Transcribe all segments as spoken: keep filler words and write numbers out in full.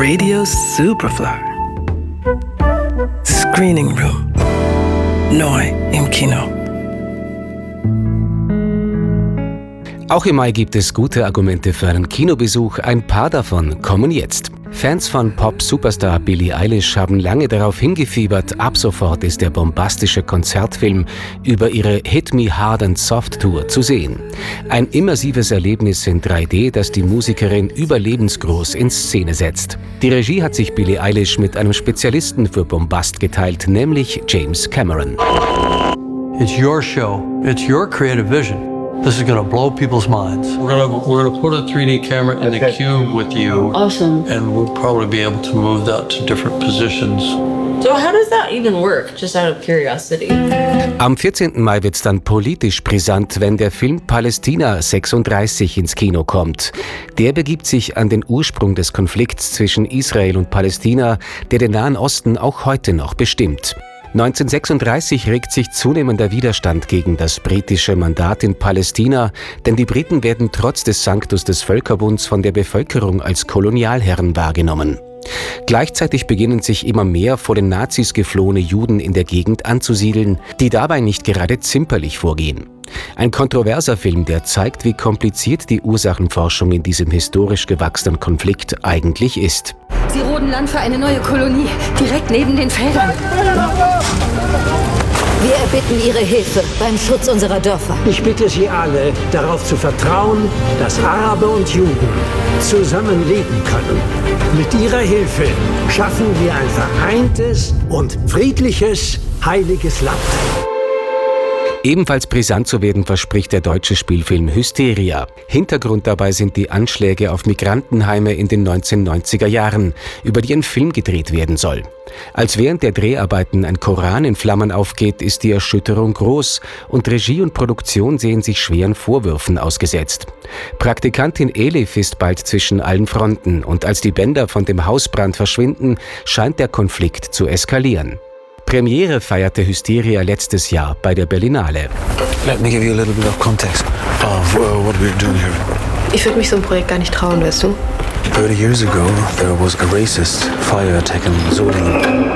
Radio Superfly. Screening Room. Neu im Kino. Auch im Mai gibt es gute Argumente für einen Kinobesuch. Ein paar davon kommen jetzt. Fans von Pop-Superstar Billie Eilish haben lange darauf hingefiebert. Ab sofort ist der bombastische Konzertfilm über ihre Hit Me Hard and Soft Tour zu sehen. Ein immersives Erlebnis in drei D, das die Musikerin überlebensgroß in Szene setzt. Die Regie hat sich Billie Eilish mit einem Spezialisten für Bombast geteilt, nämlich James Cameron. It's your show. It's your creative vision. This is going to blow people's minds. We're going to we're going to put a three D camera in a cube with you. Awesome. And we'll probably be able to move that to different positions. So how does that even work? Just out of curiosity. Am vierzehnten Mai wird es dann politisch brisant, wenn der Film Palästina sechsunddreißig ins Kino kommt. Der begibt sich an den Ursprung des Konflikts zwischen Israel und Palästina, der den Nahen Osten auch heute noch bestimmt. neunzehnhundertsechsunddreißig regt sich zunehmender Widerstand gegen das britische Mandat in Palästina, denn die Briten werden trotz des Sanctus des Völkerbunds von der Bevölkerung als Kolonialherren wahrgenommen. Gleichzeitig beginnen sich immer mehr vor den Nazis geflohene Juden in der Gegend anzusiedeln, die dabei nicht gerade zimperlich vorgehen. Ein kontroverser Film, der zeigt, wie kompliziert die Ursachenforschung in diesem historisch gewachsenen Konflikt eigentlich ist. Sie roden Land für eine neue Kolonie, direkt neben den Feldern. Wir erbitten Ihre Hilfe beim Schutz unserer Dörfer. Ich bitte Sie alle, darauf zu vertrauen, dass Araber und Juden zusammen leben können. Mit Ihrer Hilfe schaffen wir ein vereintes und friedliches, heiliges Land. Ebenfalls brisant zu werden verspricht der deutsche Spielfilm Hysteria. Hintergrund dabei sind die Anschläge auf Migrantenheime in den neunzehnhundertneunziger Jahren, über die ein Film gedreht werden soll. Als während der Dreharbeiten ein Koran in Flammen aufgeht, ist die Erschütterung groß und Regie und Produktion sehen sich schweren Vorwürfen ausgesetzt. Praktikantin Elif ist bald zwischen allen Fronten und als die Bänder von dem Hausbrand verschwinden, scheint der Konflikt zu eskalieren. Premiere feierte Hysteria letztes Jahr bei der Berlinale. Let me give you a little bit of context of uh, what we're doing here. Ich würde mich so ein Projekt gar nicht trauen, weißt du? thirty years ago, there was a racist fire attack in Solingen.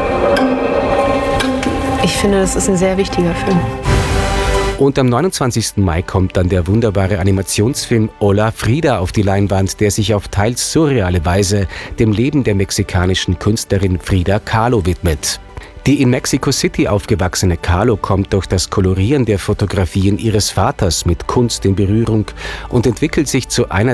Ich finde, das ist ein sehr wichtiger Film. Und am neunundzwanzigsten Mai kommt dann der wunderbare Animationsfilm Hola Frida auf die Leinwand, der sich auf teils surreale Weise dem Leben der mexikanischen Künstlerin Frida Kahlo widmet. Die in Mexico City aufgewachsene Kahlo kommt durch das Kolorieren der Fotografien ihres Vaters mit Kunst in Berührung und entwickelt sich zu einer